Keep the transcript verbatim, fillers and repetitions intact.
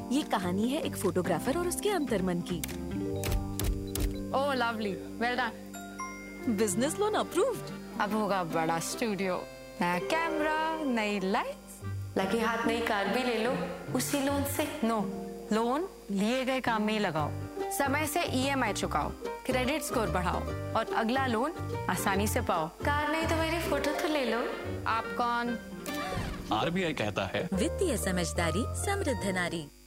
ये कहानी है एक फोटोग्राफर और उसके अंतर्मन की। ओह lovely, well done. Business loan approved. अब होगा बड़ा स्टूडियो, नया कैमरा, नई लाइट्स, लगे हाथ नई कार भी ले लो उसी लोन से। नो, लोन लिए गए काम में ही लगाओ, समय से ईएमआई चुकाओ, क्रेडिट स्कोर बढ़ाओ और अगला लोन आसानी से पाओ। कार नहीं तो मेरी फोटो तो ले लो। आप कौन? आरबीआई कहता है वित्तीय समझदारी समृद्ध नारी।